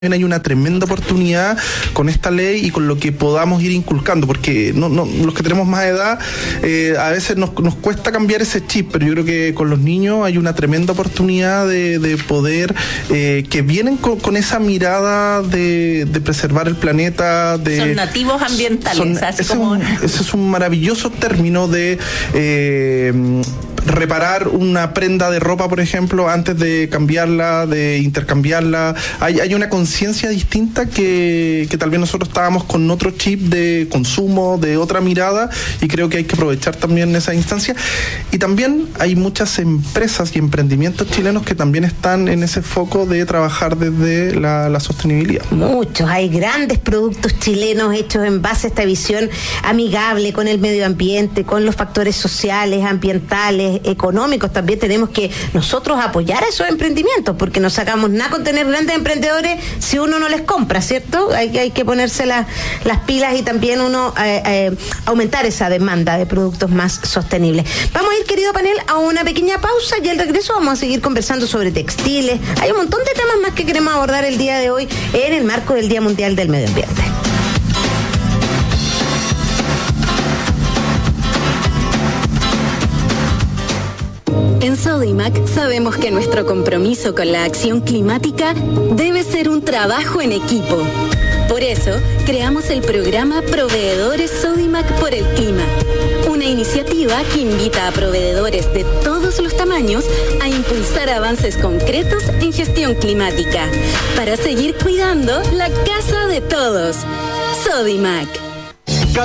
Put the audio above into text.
hay una tremenda oportunidad con esta ley y con lo que podamos ir inculcando, porque los que tenemos más edad, a veces nos cuesta cambiar ese chip, pero yo creo que con los niños hay una tremenda oportunidad de poder, que vienen con esa mirada de preservar el planeta. Son nativos ambientales. Ese es un maravilloso término de reparar una prenda de ropa, por ejemplo, antes de cambiarla, de intercambiarla. Hay una conciencia distinta que tal vez nosotros estábamos con otro chip de consumo, de otra mirada, y creo que hay que aprovechar también esa instancia. Y también hay muchas empresas y emprendimientos chilenos que también están en ese foco de trabajar desde la sostenibilidad. Muchos, hay grandes productos chilenos hechos en base a esta visión amigable con el medio ambiente, con los factores sociales, ambientales, económicos. También tenemos que nosotros apoyar a esos emprendimientos, porque no sacamos nada con tener grandes emprendedores si uno no les compra, ¿cierto? Hay que ponerse las pilas y también uno aumentar esa demanda de productos más sostenibles. Vamos a ir, querido panel, a una pequeña pausa y al regreso vamos a seguir conversando sobre textiles. Hay un montón de temas más que queremos abordar el día de hoy en el marco del Día Mundial del Medio Ambiente. En Sodimac sabemos que nuestro compromiso con la acción climática debe ser un trabajo en equipo. Por eso, creamos el programa Proveedores Sodimac por el Clima, una iniciativa que invita a proveedores de todos los tamaños a impulsar avances concretos en gestión climática, para seguir cuidando la casa de todos. Sodimac.